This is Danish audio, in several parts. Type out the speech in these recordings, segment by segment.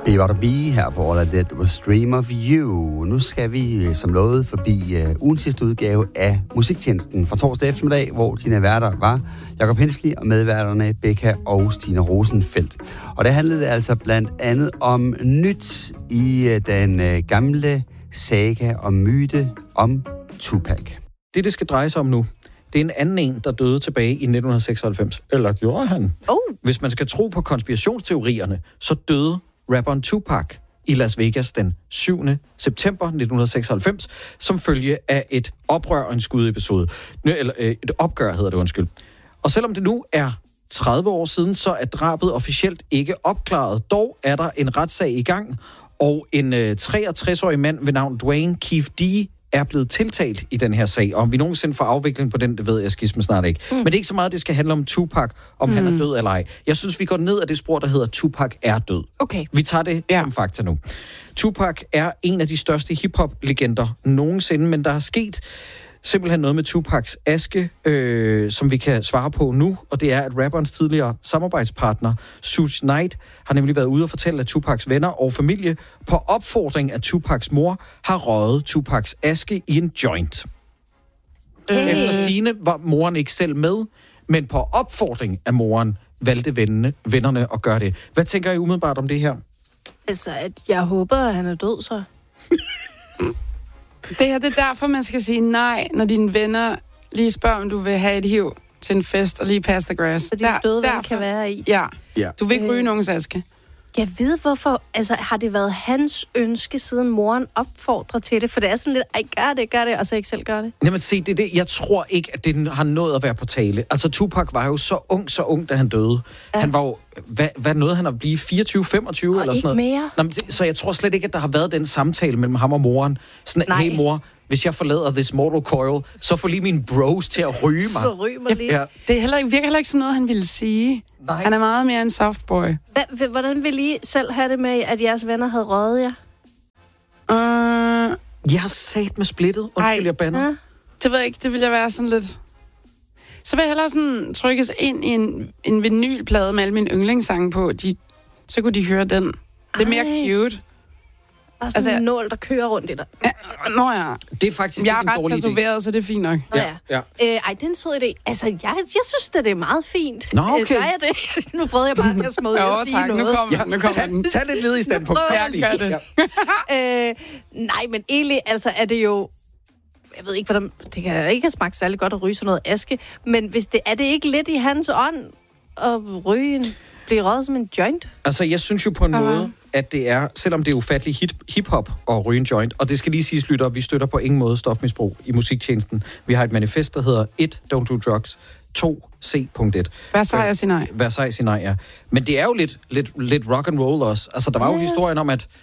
B.B. her på All I Did Was Dream of You. Nu skal vi som lovet forbi ugens sidste udgave af Musiktjenesten fra torsdag eftermiddag, hvor dine værter var Jakob Hensley og medværterne Becca og Stine Rosenfeldt. Og det handlede altså blandt andet om nyt i den gamle saga og myte om Tupac. Det skal dreje sig om nu, det er en anden en, der døde tilbage i 1996. Eller gjorde han? Hvis man skal tro på konspirationsteorierne, så døde rapperen Tupac i Las Vegas den 7. september 1996, som følge af et oprør og en skudepisode. Eller et opgør hedder det, undskyld. Og selvom det nu er 30 år siden, så er drabet officielt ikke opklaret. Dog er der en retssag i gang, og en 63-årig mand ved navn Dwayne Keefe D. er blevet tiltalt i den her sag. Og om vi nogensinde får afvikling på den, det ved jeg skisme snart ikke. Men det er ikke så meget, det skal handle om Tupac, om han er død eller ej. Jeg synes, vi går ned ad det spor, der hedder Tupac er død. Okay. Vi tager det som fakta nu. Tupac er en af de største hip-hop-legender nogensinde, men der er sket simpelthen noget med Tupacs aske, som vi kan svare på nu, og det er, at rapperens tidligere samarbejdspartner, Suge Knight, har nemlig været ude og fortælle, at Tupacs venner og familie på opfordring af Tupacs mor har røget Tupacs aske i en joint. Efter sigende var moren ikke selv med, men på opfordring af moren valgte vennerne at gøre det. Hvad tænker I umiddelbart om det her? Altså, at jeg håber, at han er død, så. Det her, det er derfor, man skal sige nej, når dine venner lige spørger, om du vil have et hiv til en fest og lige pass the grass. Fordi døde ven kan være i. Ja. Du vil ikke ryge nogens aske. Jeg ved, hvorfor. Altså, har det været hans ønske, siden moren opfordrer til det? For det er sådan lidt, ej, gør det, og så ikke selv gør det. Jamen se, det. Jeg tror ikke, at det har nået at være på tale. Altså, Tupac var jo så ung, da han døde. Ja. Han var jo, hvad nåede han at blive? 24-25 eller sådan noget? Mere. Nå, så jeg tror slet ikke, at der har været den samtale mellem ham og moren. Sådan, hey mor, hvis jeg forlader this mortal coil, så får lige mine bros til at ryge mig. Så ryg mig lige. Ja. Det virker heller ikke som noget, han ville sige. Nej. Han er meget mere en softboy. Hvordan vil I selv have det med, at jeres venner havde røget jer? Jeg har sat med splittet. Undskyld, jeg bander. Ja. Det ved jeg ikke. Det ville jeg være sådan lidt... Så vil jeg hellere sådan trykkes ind i en vinylplade med alle mine yndlingssange på. Så kunne de høre den. Det er mere cute. Og sådan en nål, der kører rundt i dig. Ja, det er faktisk jeg ikke en dårlig idé. Jeg er ret tatoveret, så det er fint nok. Ja. Det er en sød idé. Altså, jeg synes, det er meget fint. Nå, okay. Gør jeg det? Nu prøvede jeg bare at smide at sige noget. Nu kommer den. Tag lidt led i standpunkt. Jeg gør det. Ja. Nej, men egentlig, altså, er det jo... Jeg ved ikke, hvordan... Det kan ikke have smagt særlig godt at ryge sådan noget aske. Men hvis det er det ikke lidt i hans ånd at ryge blive røget som en joint? Altså, jeg synes jo på en måde, at det er, selvom det er ufattelig hip-hop at ryge en joint, og det skal lige siges, lytter, vi støtter på ingen måde stofmisbrug i musiktjenesten. Vi har et manifest, der hedder 1. Don't do drugs. 2. C.1. Vær sej og sig nej. Vær sej og sig nej, ja. Men det er jo lidt rock and roll også. Altså, der var jo historien om, at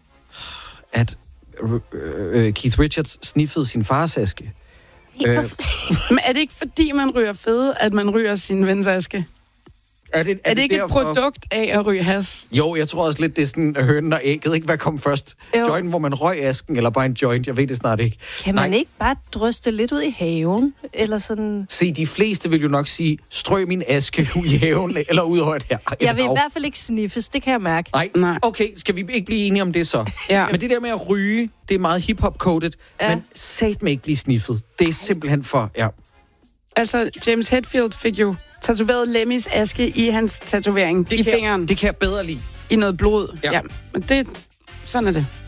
Keith Richards sniffede sin fars aske. Men er det ikke fordi, man ryger fede, at man ryger sin vens aske? Er det ikke et produkt af at ryge has? Jo, jeg tror også lidt, det er sådan hønen og ægget. Ikke hvad kom først? Jointen, hvor man røg asken, eller bare en joint? Jeg ved det snart ikke. Kan man ikke bare dryste lidt ud i haven? Eller sådan... Se, de fleste vil jo nok sige, strø min aske ud i haven, eller ud over et her. Jeg vil i hvert fald ikke sniffes, det kan jeg mærke. Nej. Okay, skal vi ikke blive enige om det så? Ja. Men det der med at ryge, det er meget hip-hop-coded, men satme ikke blive sniffet. Det er simpelthen for, Altså, James Hetfield fik jo tatoveret Lemmys aske i hans tatovering i fingeren. Det kan jeg bedre lide. I noget blod. Ja. Men sådan er det.